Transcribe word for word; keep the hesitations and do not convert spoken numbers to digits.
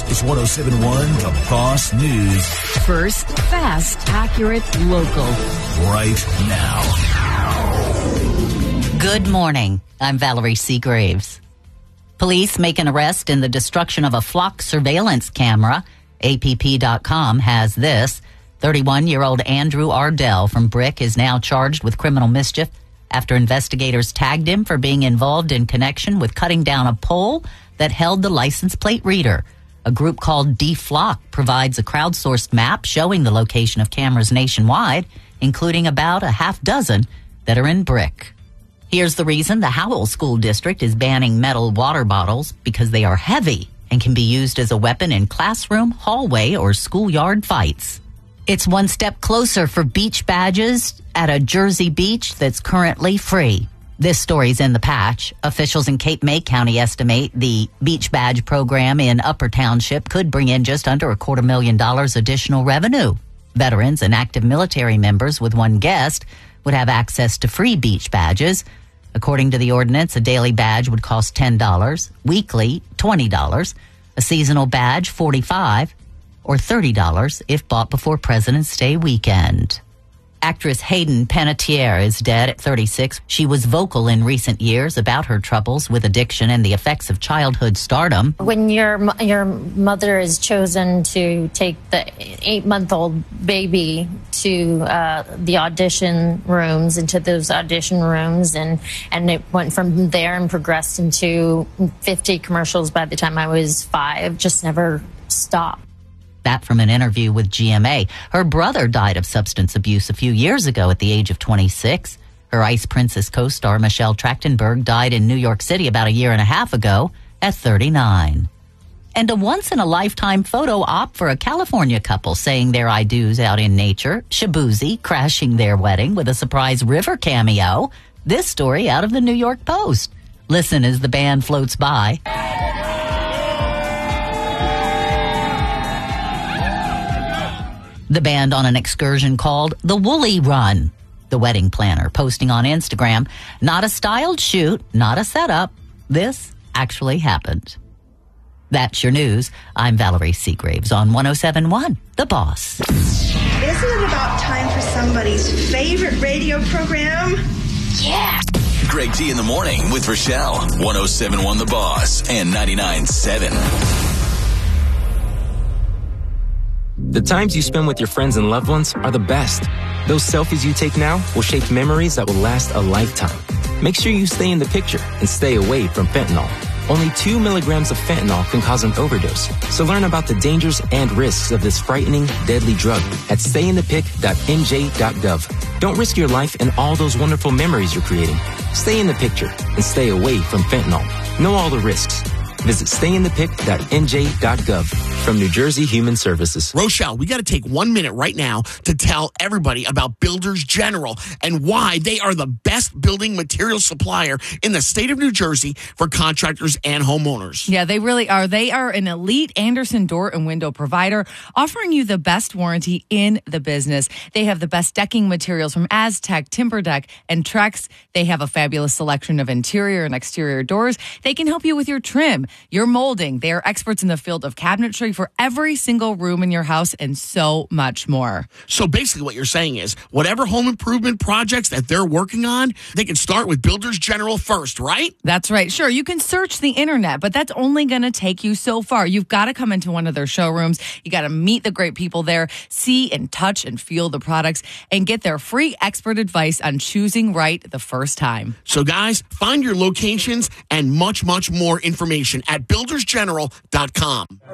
It's one oh seven point one The Boss News. First, fast, accurate, local. Right now. Good morning. I'm Valerie Seagraves. Police make an arrest in the destruction of a flock surveillance camera. A P P dot com has this. thirty-one-year-old Andrew Ardell from Brick is now charged with criminal mischief after investigators tagged him for being involved in connection with cutting down a pole that held the license plate reader. A group called D-Flock provides a crowdsourced map showing the location of cameras nationwide, including about a half dozen that are in Brick. Here's the reason the Howell School District is banning metal water bottles, because they are heavy and can be used as a weapon in classroom, hallway, or schoolyard fights. It's one step closer for beach badges at a Jersey beach that's currently free. This story's in the Patch. Officials in Cape May County estimate the beach badge program in Upper Township could bring in just under a quarter million dollars additional revenue. Veterans and active military members, with one guest, would have access to free beach badges. According to the ordinance, a daily badge would cost ten dollars, weekly twenty dollars, a seasonal badge forty-five dollars, or thirty dollars if bought before President's Day weekend. Actress Hayden Panettiere is dead at thirty-six. She was vocal in recent years about her troubles with addiction and the effects of childhood stardom. When your your mother is chosen to take the eight-month-old baby to uh, the audition rooms, into those audition rooms, and, and it went from there and progressed into fifty commercials by the time I was five, just never stopped. That from an interview with G M A. Her brother died of substance abuse a few years ago at the age of twenty-six. Her Ice Princess co-star Michelle Trachtenberg died in New York City about a year and a half ago at thirty-nine. And a once-in-a-lifetime photo op for a California couple saying their I do's out in nature. Shabuzi crashing their wedding with a surprise river cameo. This story out of the New York Post. Listen as the band floats by. The band on an excursion called the Woolly Run. The wedding planner posting on Instagram, not a styled shoot, not a setup. This actually happened. That's your news. I'm Valerie Seagraves on one oh seven point one The Boss. Isn't it about time for somebody's favorite radio program? Yeah! Greg T in the morning with Rochelle. one oh seven point one The Boss and ninety-nine point seven. The times you spend with your friends and loved ones are the best. Those selfies you take now will shape memories that will last a lifetime. Make sure you stay in the picture and stay away from fentanyl. Only two milligrams of fentanyl can cause an overdose. So learn about the dangers and risks of this frightening, deadly drug at stay in the pic dot n j dot gov. Don't risk your life and all those wonderful memories you're creating. Stay in the picture and stay away from fentanyl. Know all the risks. Visit stay in the pic dot n j dot gov from New Jersey Human Services. Rochelle, we got to take one minute right now to tell everybody about Builders General and why they are the best building material supplier in the state of New Jersey for contractors and homeowners. Yeah, they really are. They are an elite Andersen door and window provider, offering you the best warranty in the business. They have the best decking materials from Aztec, TimberDeck, and Trex. They have a fabulous selection of interior and exterior doors. They can help you with your trim, your molding. They are experts in the field of cabinetry for every single room in your house and so much more. So basically what you're saying is whatever home improvement projects that they're working on, they can start with Builders General first, right? That's right. Sure, you can search the internet, but that's only going to take you so far. You've got to come into one of their showrooms. You got to meet the great people there, see and touch and feel the products, and get their free expert advice on choosing right the first time. So guys, find your locations and much, much more information at builders general dot com.